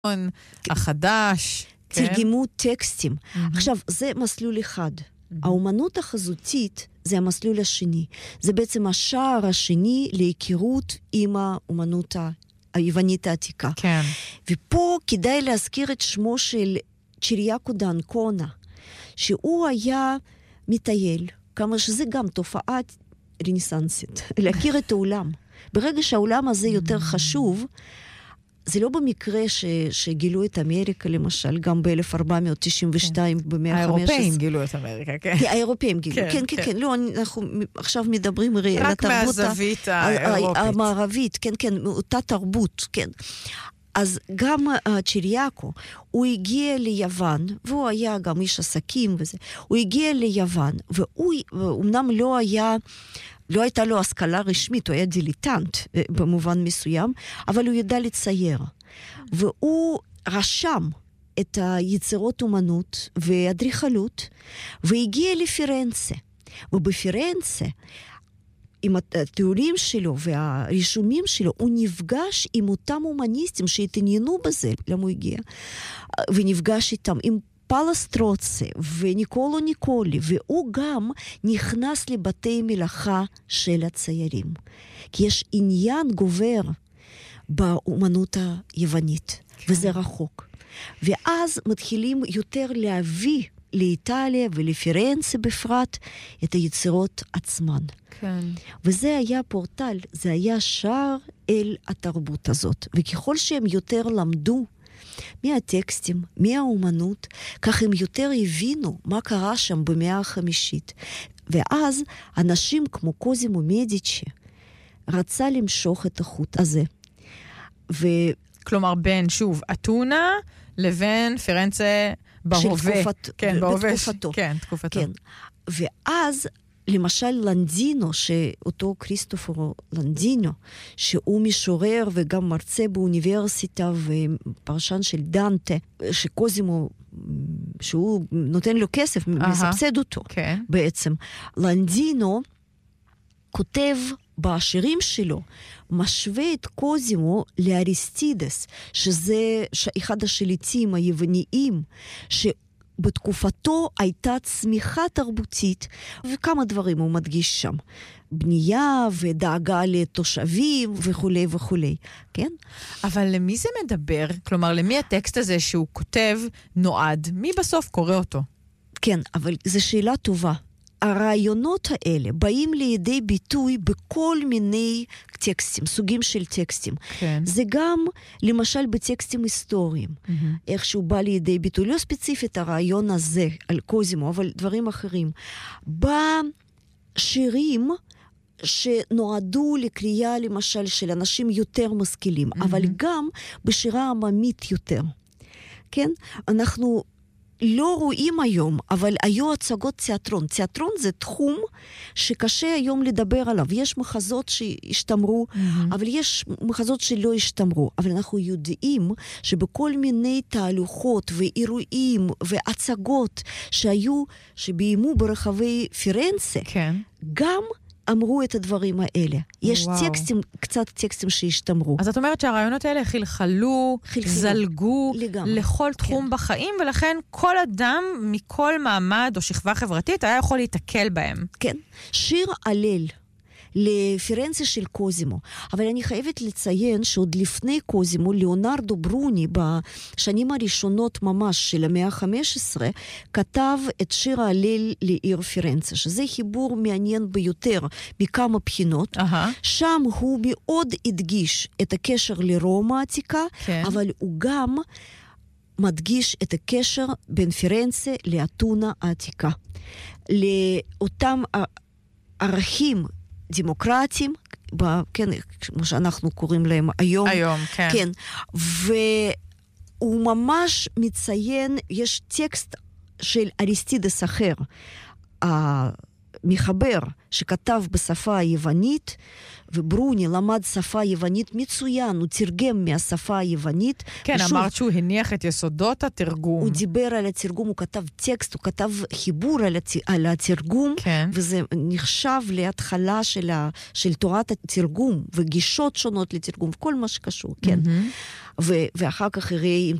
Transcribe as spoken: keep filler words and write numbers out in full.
החדש. תרגמו טקסטים. עכשיו, זה מסלול אחד. האומנות החזותית זה המסלול השני. זה בעצם השער השני להיכרות עם האומנות היוונית העתיקה. כן. ופה כדאי להזכיר את שמו של צ'יריאקו ד'אנקונה, שהוא היה מטייל, כמה שזה גם תופעה רנסנסית, להכיר את העולם. ברגע שהעולם הזה יותר חשוב, זה לא במקרה ש, שגילו את אמריקה, למשל, גם ב-אלף ארבע מאות תשעים ושתיים, כן. במאה ה-חמש עשרה. האירופאים גילו את אמריקה, כן. כן, האירופאים גילו, כן, כן, כן. כן. לא, אנחנו עכשיו מדברים על התרבות... רק מהזווית האירופית. המערבית, כן, כן, אותה תרבות, כן. אז גם uh, צ'יריאקו, הוא הגיע ליוון, והוא היה גם איש עסקים וזה, הוא הגיע ליוון, והוא אמנם לא היה... לא הייתה לו השכלה רשמית, הוא היה דיליטנט במובן מסוים, אבל הוא ידע לצייר. והוא רשם את היצירות אומנות והאדריכלות, והגיע לפירנצה. ובפירנצה, עם התיאורים שלו והרישומים שלו, הוא נפגש עם אותם אומניסטים שהתעניינו בזה, למה הוא הגיע, ונפגש איתם עם פלסטרוצה וניקולו ניקולי, והוא גם נכנס לבתי מלאכה של הציירים. כי יש עניין גובר באומנות היוונית, כן. וזה רחוק. ואז מתחילים יותר להביא לאיטליה ולפירנצה בפרט את היצירות עצמן. כן. וזה היה פורטל, זה היה שער אל התרבות הזאת. וככל שהם יותר למדו מהטקסטים, מהאומנות, כך הם יותר הבינו מה קרה שם במאה החמישית. ואז אנשים כמו קוזימו מדיצ'י רצה למשוך את החוט הזה. ו... כלומר, בין, שוב, אתונה לבין פירנצה בהווה. של תקופת... כן, בהווה. בתקופתו. כן, תקופתו. כן. ואז... למשל לנדינו, שאותו כריסטופרו לנדינו, שהוא משורר וגם מרצה באוניברסיטה ופרשן של דנטה, שקוזימו, שהוא נותן לו כסף, מסבסד אותו כן. בעצם. לנדינו כותב בשירים שלו, משווה את קוזימו לאריסטידס, שזה אחד השליטים היווניים, ש... בתקופתו הייתה צמיחה תרבותית, וכמה דברים הוא מדגיש שם. בנייה ודאגה לתושבים וכו' וכו'. כן? אבל למי זה מדבר? כלומר, למי הטקסט הזה שהוא כותב נועד? מי בסוף קורא אותו? כן, אבל זו שאלה טובה. הרעיונות האלה באים לידי ביטוי בכל מיני טקסטים, סוגים של טקסטים. כן. זה גם, למשל, בטקסטים היסטוריים, mm-hmm. איך שהוא בא לידי ביטוי, לא ספציפית הרעיון הזה על קוזימו, אבל דברים אחרים. בשירים שנועדו לקריאה, למשל, של אנשים יותר משכילים, mm-hmm. אבל גם בשירה עממית יותר. כן? אנחנו... לא רואים היום, אבל היו הצגות תיאטרון. תיאטרון זה תחום שקשה היום לדבר עליו. יש מחזות שהשתמרו, mm-hmm. אבל יש מחזות שלא השתמרו. אבל אנחנו יודעים שבכל מיני תהלוכות ואירועים והצגות שהיו, שביימו ברחבי פירנצה, כן. גם אמרו את הדברים האלה. יש וואו. טקסטים, קצת טקסטים שהשתמרו. אז את אומרת שהרעיונות האלה חלחלו, חלחלו. זלגו לגמרי. לכל תחום כן. בחיים, ולכן כל אדם מכל מעמד או שכבה חברתית היה יכול להתקל בהם. כן. שיר הלל לפירנצה של קוזימו. אבל אני חייבת לציין שעוד לפני קוזימו, ליאונרדו ברוני, בשנים הראשונות ממש של המאה ה-חמש עשרה, כתב את שיר ההלל לעיר פירנצה, שזה חיבור מעניין ביותר מכמה בחינות. Uh-huh. שם הוא מאוד הדגיש את הקשר לרומא העתיקה, כן. אבל הוא גם מדגיש את הקשר בין פירנצה לאתונה העתיקה. לאותם ערכים דמוקרטיים, כן, כמו שאנחנו קוראים להם היום. היום, כן. כן. והוא ממש מציין, יש טקסט של אריסטידס אחר, המחבר שכתב בשפה היוונית, וברוני למד שפה יוונית מצוין, הוא תרגם מהשפה היוונית. כן, ושוב, אמרת שהוא הניח את יסודות התרגום. הוא דיבר על התרגום, הוא כתב טקסט, הוא כתב חיבור על, הת... על התרגום, כן. וזה נחשב להתחלה של, ה... של תורת התרגום, וגישות שונות לתרגום, כל מה שקשור, כן. Mm-hmm. ו- ואחר כך הרי עם